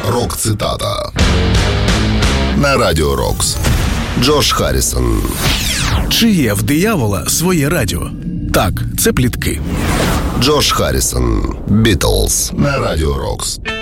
Рок-цитата на Радіо Рокс. Джош Харрісон. Чи є в диявола своє радіо? Так, це плітки. Джош Харрісон. Бітлз на Радіо Рокс.